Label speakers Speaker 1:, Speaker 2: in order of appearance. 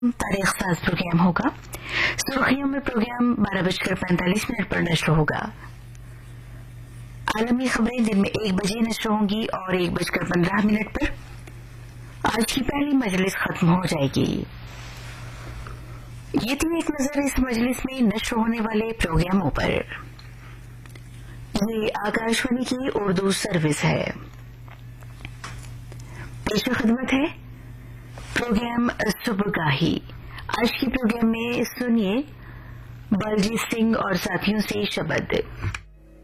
Speaker 1: तारीख 7 प्रोग्राम होगा। सुर्खियों में प्रोग्राम 12:45 पर नश्र होगा। आलमी खबरें दिन में 1 बजे नश्र होंगी और 1:15 पर आज की पहली मजलिस खत्म हो जाएगी। ये थी एक नजर इस मजलिस में नश्र होने वाले प्रोग्रामों पर। ये आकाशवाणी की उर्दू सर्विस है। पेश खिदमत है प्रोग्राम सुबहगाही। आज के प्रोग्राम में सुनिए बलजीत सिंह और साथियों से शब्द।